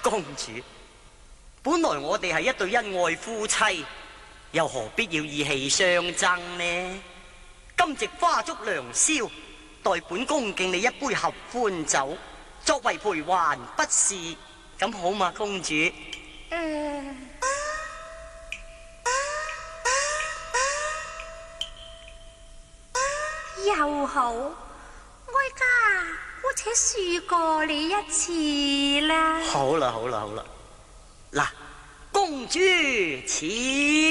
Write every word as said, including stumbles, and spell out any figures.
公主，本來我哋係一對恩愛夫妻，又何必要意氣相爭呢？今夕花燭良宵，待本宮敬你一杯合歡酒，作為賠還，不是咁好嘛，公主？ 嗯，又好，哀家姑且恕過你一次啦。 好啦，好啦，好啦，嗱，公主，此